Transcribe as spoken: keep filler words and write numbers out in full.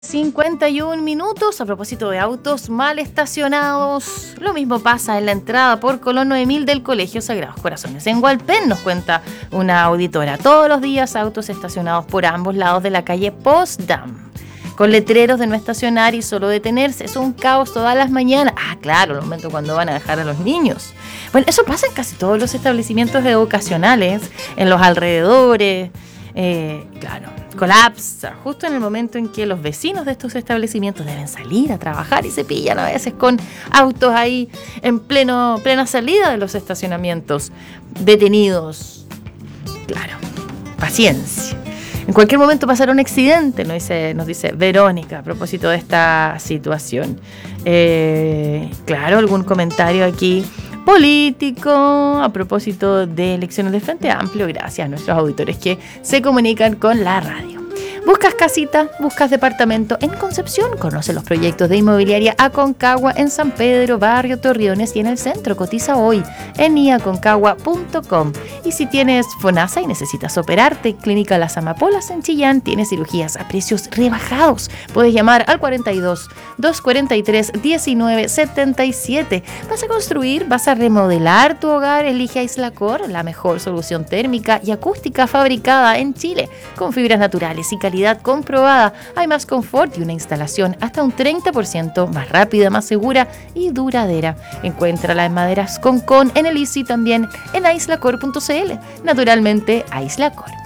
cincuenta y un minutos. A propósito de autos mal estacionados, lo mismo pasa en la entrada por Colón nueve mil del Colegio Sagrados Corazones. En Hualpén, nos cuenta una auditora, todos los días autos estacionados por ambos lados de la calle Postdam, con letreros de no estacionar y solo detenerse. Es un caos todas las mañanas. Ah, claro, el momento cuando van a dejar a los niños. Bueno, eso pasa en casi todos los establecimientos educacionales, en los alrededores. Eh, claro, colapsa justo en el momento en que los vecinos de estos establecimientos deben salir a trabajar y se pillan a veces con autos ahí en pleno, plena salida de los estacionamientos, detenidos. Claro, paciencia. En cualquier momento pasará un accidente, nos dice, nos dice Verónica a propósito de esta situación. Eh, claro, algún comentario aquí político a propósito de elecciones de Frente Amplio, gracias a nuestros auditores que se comunican con la radio. ¿Buscas casita? ¿Buscas departamento en Concepción? Conoce los proyectos de inmobiliaria Aconcagua en San Pedro, Barrio Torriones y en el centro. Cotiza hoy en i aconcagua punto com. Y si tienes FONASA y necesitas operarte, Clínica Las Amapolas en Chillán tiene cirugías a precios rebajados. Puedes llamar al cuarenta y dos, doscientos cuarenta y tres, diecinueve setenta y siete. ¿Vas a construir? ¿Vas a remodelar tu hogar? Elige Aislacor, la mejor solución térmica y acústica fabricada en Chile, con fibras naturales y calidad comprobada. Hay más confort y una instalación hasta un treinta por ciento más rápida, más segura y duradera. Encuéntrala en Maderas Concon, en el I C I, también en aislacor punto c l. Naturalmente, Aislacor.